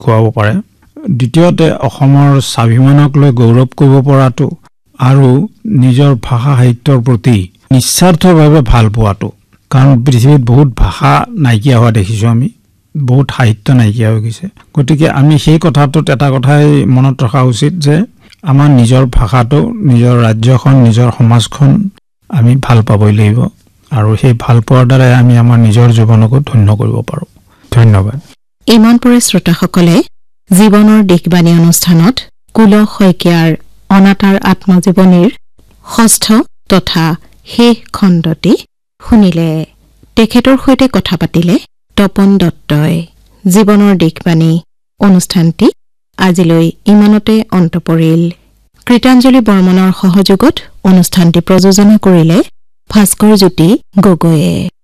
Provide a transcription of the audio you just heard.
খুৱাব পাৰে দ্বিতীয়তে অসমৰ স্বাভিমানক লৈ গৌৰৱ কৰিব পৰাটো আৰু নিজৰ ভাষা সাহিত্যৰ প্ৰতি নিস্বাৰ্থভাৱে ভাল পোৱাটো কাৰণ পৃথিৱীত বহুত ভাষা নাইকিয়া হোৱা দেখিছোঁ আমি বহুত সাহিত্য নাইকিয়া হৈ গৈছে গতিকে আমি সেই কথাটোত এটা কথাই মনত ৰখা উচিত যে আমাৰ নিজৰ ভাষাটো নিজৰ ৰাজ্যখন নিজৰ সমাজখন আমি ভাল পাবই লাগিব আৰু সেই ভাল পোৱাৰ দ্বাৰা আমি আমাৰ নিজৰ জীৱনকো ধন্য কৰিব পাৰোঁ ধন্যবাদ ইমান পৰে শ্ৰোতাসকলে জীৱনৰ দিশবাণী অনুষ্ঠানত কুলক শইকীয়াৰ অনাতাঁৰ আত্মজীৱনীৰ ষষ্ঠ তথা শেষ খণ্ডটি শুনিলে তেখেতৰ সৈতে কথা পাতিলে তপন দত্তই জীৱনৰ দিশবাণী অনুষ্ঠানটি আজিলৈ ইমানতে অন্ত পৰিল কৃতাঞ্জলি বৰ্মনৰ সহযোগত অনুষ্ঠানটি প্ৰযোজনা কৰিলে ভাস্কৰ জ্যোতি গগৈয়ে